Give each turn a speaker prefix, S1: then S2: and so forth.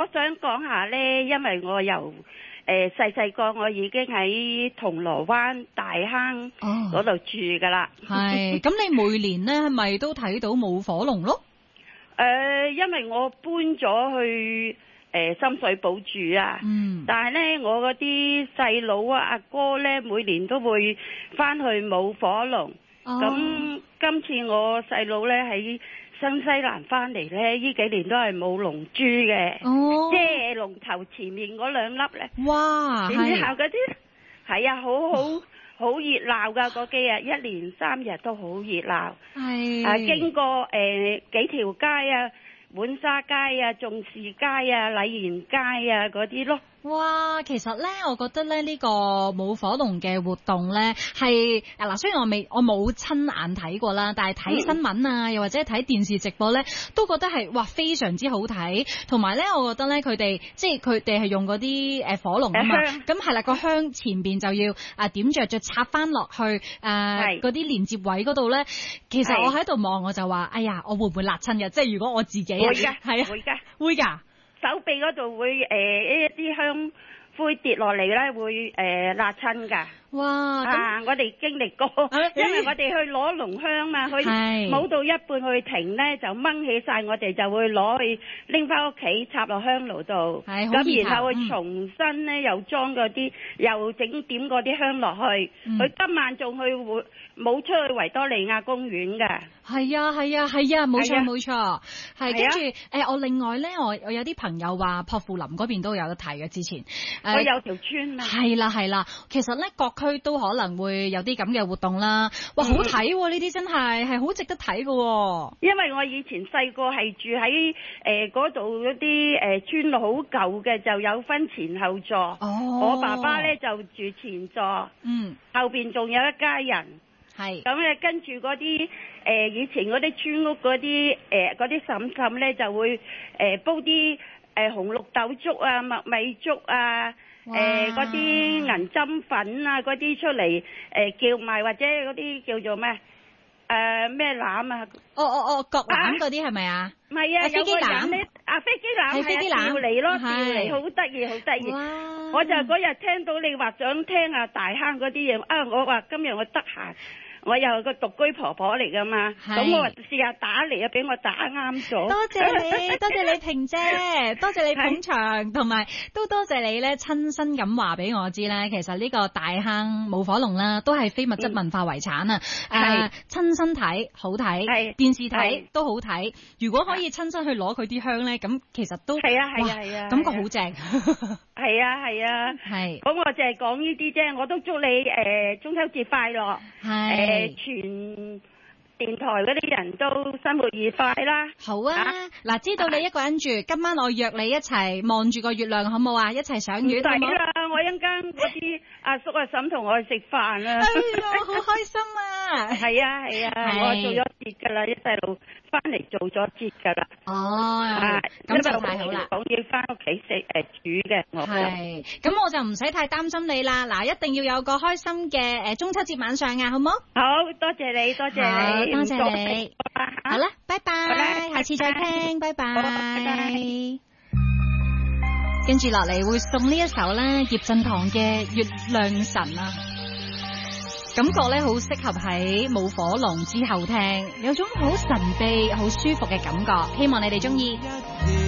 S1: 想講下咧，因為我由細個我已經喺銅鑼灣大坑嗰度住噶啦。
S2: 係，咁你每年咧係咪都睇到舞火龍咯？
S1: 因為我搬咗去深水埗住啊。但係咧我嗰啲細佬啊阿哥咧每年都會翻去舞火龍。咁今次我細佬咧喺新西蘭翻嚟咧，呢幾年都係舞龍珠嘅，即係龍頭前面嗰兩粒咧。哇！然之後嗰啲係啊，好熱鬧噶嗰幾日，一連3日都好熱鬧。係經過幾條街啊，滿沙街啊、仲士街啊、禮賢街啊嗰啲咯。
S2: 哇，其實咧，我覺得咧呢個舞火龍嘅活動咧係嗱，雖然我冇親眼睇過啦，但係睇新聞啊，又或者睇電視直播咧，都覺得係哇非常之好睇。同埋咧，我覺得咧佢哋係用嗰啲火龍啊嘛，咁係啦，個香前邊就要點着再插翻落去嗰啲連接位嗰度咧。其實我喺度望我就話，哎呀，我會唔會辣親嘅？即係如果我自己
S1: 會㗎，
S2: 會㗎。
S1: 手臂嗰度會一啲香灰跌落嚟咧，會辣親㗎。哇！我哋經歷過，因為我哋去攞龍香嘛，佢舞到一半去停咧，就掹起晒，我哋就會攞去拎翻屋企插落香爐度。咁然後佢重新咧又裝嗰啲，又整點嗰啲香落去。佢今晚仲去舞出去維多利亞公園㗎。係啊，冇錯。係跟住我另外咧，我有啲朋友話薄扶林嗰邊都有得睇嘅，之前我有條村啊。係啦，其實咧各區都可能會有啲咁嘅活動啦。哇，好睇喎！呢啲真係好值得睇嘅。因為我以前細個係住喺嗰度嗰啲村路好舊嘅，就有分前後座。我爸爸咧就住前座，後邊仲有一家人。咁咧跟住嗰啲以前嗰啲村屋嗰啲嬸嬸咧就會煲啲紅綠豆粥啊、麥米粥啊。嗰啲銀針粉啊，嗰啲出嚟叫賣，或者嗰啲叫做咩咩欖啊？角欖嗰啲係咪啊？唔係啊，有個人咧飛機欖係調嚟咯，調嚟好得意。我就嗰日聽到你話想聽大坑嗰啲嘢啊，我話今日我得閒。我又係個獨居婆婆嚟噶嘛，咁我試下打嚟啊，俾我打啱咗。多謝你萍姐，多謝你捧場，同埋都多謝你咧親身咁話俾我知咧，其實呢個大坑舞火龍啦，都係非物質文化遺產啊。親身睇好睇，電視睇都好睇。如果可以親身去攞佢啲香咧，咁其實都係啊，感覺好正。係啊，咁我就係講呢啲啫，我都祝你中秋節快樂。全電台嗰啲人都生活愉快啦。好啊，嗱，知道你一個人住，今晚我約你一齊望住個月亮，好冇啊？一齊賞月。唔使啦，我一陣間嗰啲阿叔阿嬸同我去食飯啊。哎呀，好開心啊！係啊，我做咗節噶啦，啲細路翻嚟做咗節噶啦。咁就太好啦。講要翻屋企食煮嘅，我係。咁我就唔使太擔心你啦。嗱，一定要有個開心嘅中秋節晚上啊，好冇？好多謝你，多謝你。多謝你，好啦，拜拜，下次再傾，拜拜。跟住落嚟會送呢一首咧葉振棠嘅《月亮神》啊，感覺咧好適合喺舞火龍之後聽，有種好神秘、好舒服嘅感覺，希望你哋中意。